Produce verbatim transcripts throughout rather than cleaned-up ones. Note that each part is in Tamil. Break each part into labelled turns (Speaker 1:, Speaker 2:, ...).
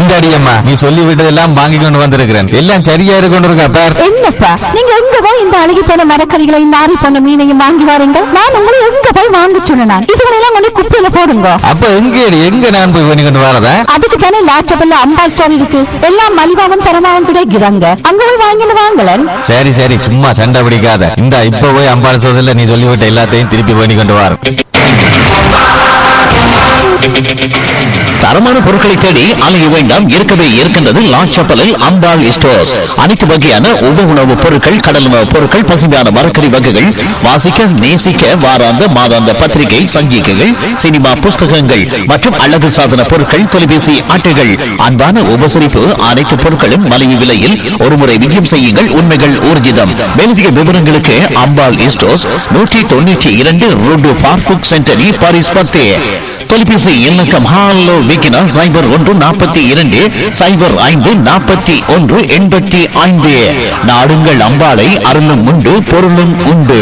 Speaker 1: அடியம்மா, நீ சொல்லி விட்டதெல்லாம் வாங்கி கொண்டு வந்திருக்கிறேன். எல்லாம் சரியா இருக்கு கொண்டு இருக்கா பார்.
Speaker 2: என்னப்பா நீங்க எங்க போய் இந்த அழுகி போன மரக்கறிகளை நாரி போன மீனையும் வாங்கி வாருங்க. நான் உங்களை எங்க போய் வாங்க சொன்னேன்? இதுகளெல்லாம் கொண்டு குப்பையில போடுங்க.
Speaker 1: அப்ப எங்க எங்க நான் போய் பண்ணி கொண்டு வரதா?
Speaker 2: அதுக்கு தானே லாச்சபல்ல அம்பா ஸ்டோர் இருக்கு. எல்லாம் மலிவாவும் தரமாவும் கிடைக்கிறாங்க. அங்க போய் வாங்கிட்டு வாங்கலன்.
Speaker 1: சரி சரி, சும்மா சண்டை பிடிக்காத. இந்த இப்ப போய் அம்பாள் சோதல நீ சொல்லிவிட்ட எல்லாத்தையும் திருப்பி பண்ணி கொண்டு வர.
Speaker 3: தரமான பொருட்களை தேடி அலைய வேண்டாம். இருக்கவே இருக்கின்றது லாச்சப்பலில் அம்பாள் ஸ்டோர்ஸ். அனைத்து வகையான உப உணவுப் பொருட்கள், கடல் உணவுப் பொருட்கள், பசுமையான மரக்கறி வகைகள், வாசிக்க நேசிக்க வாராந்த மாதாந்த பத்திரிகை சஞ்சிகைகள், சினிமா புஸ்தகங்கள் மற்றும் அழகு சாதன பொருட்கள், தொலைபேசி அட்டைகள், அன்பான உபசரிப்பு. அனைத்து பொருட்களும் மலிவு விலையில் ஒருமுறை விஜயம் செய்யுங்கள். உண்மைகள் ஊர்ஜிதம். மேலதிக விவரங்களுக்கு அம்பாள் ஸ்டோர்ஸ், நூற்றி தொண்ணூற்றி இரண்டு ரோடு பார்புக் சென்டரி, பாரிஸ் பத்து. தொலைபேசி இலக்கம் ஹாலோ விக்கினா சைபர் ஒன்று நாற்பத்தி இரண்டு சைபர் ஐந்து நாற்பத்தி ஒன்று எண்பத்தி ஐந்து. நாடுங்கள் அம்பாளை, அருளும் உண்டு பொருளும் உண்டு.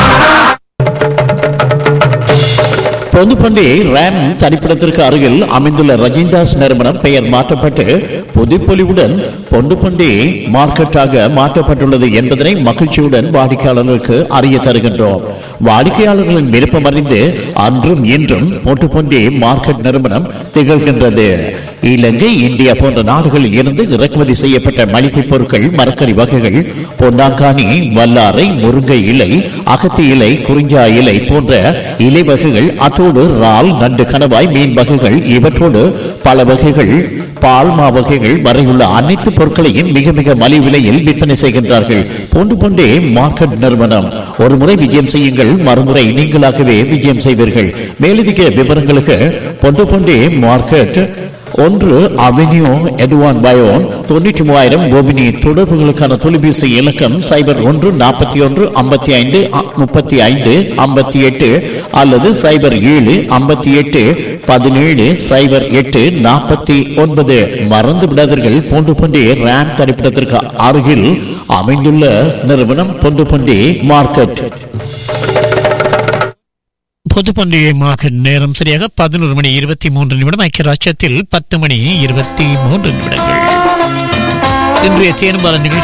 Speaker 3: பொதுப்பண்டி ரேம் தனிப்பிடத்திற்கு அருகில் அமைந்துள்ள ரஜிந்தாஸ் நிறுவனம் பெயர் மாற்றப்பட்டு புதுப்பொலிவுடன் பொண்டுப்பண்டி மார்க்கெட்டாக மாற்றப்பட்டுள்ளது என்பதனை மகிழ்ச்சியுடன் வாடிக்கையாளர்களுக்கு அறிய தருகின்றோம். வாடிக்கையாளர்களின் விருப்பம் அறிந்து அன்றும் இன்றும் பொண்டுப்பண்டி மார்க்கெட் நிறுவனம் திகழ்கின்றது. இலங்கை, இந்தியா போன்ற நாடுகளில் இருந்து இறக்குமதி செய்யப்பட்ட மளிகை பொருட்கள், மரக்கறி வகைகள், பொன்னாங்கானி, வல்லாரை, முருங்கை இலை, அகத்தி இலை, குறிஞ்சா இலை போன்ற இலை வகைகள், அத்தோடு இறால், நண்டு, கணவாய், மீன் வகைகள், இவற்றோடு பல வகைகள், பால்மா வகைகள் வரையுள்ள அனைத்து பொருட்களையும் மிக மிக மலிவு விலையில் விற்பனை செய்கின்றார்கள். பொண்டு பொண்டே மார்க்கெட் நிறுவனம். ஒரு முறை விஜயம் செய்யுங்கள், மறுமுறை நீங்களாகவே விஜயம் செய்வீர்கள். மேலதிக விவரங்களுக்கு பொண்டு பொண்டே மார்க்கெட், ஒன்று அவென்யூ எட்வான் பயோன், தொண்ணூற்றி மூவாயிரம் கோபினி. தொடர்புகளுக்கான தொலைபேசி இலக்கம் சைபர் ஒன்று நாற்பத்தி ஒன்று ஐம்பத்தி ஐந்து முப்பத்தி ஐந்து ஐம்பத்தி எட்டு அல்லது சைபர் ஏழு ஐம்பத்தி எட்டு பதினேழு சைபர் எட்டு நாற்பத்தி ஒன்பது. மறந்து விடாதீர்கள், பொண்டு பண்டி ரேம் தனிப்பிடத்திற்கு அருகில் அமைந்துள்ள நிறுவனம் பொண்டு பண்டி மார்க்கெட்.
Speaker 4: பொது பண்டிகை மார்க்கெட் நேரம் சரியாக பதினோரு மணி இருபத்தி மூன்று நிமிடம். ஐக்கிய ராஜ்யத்தில் பத்து மணி இருபத்தி மூன்று நிமிடங்கள். இன்றைய தேர்தல் நிகழ்ச்சி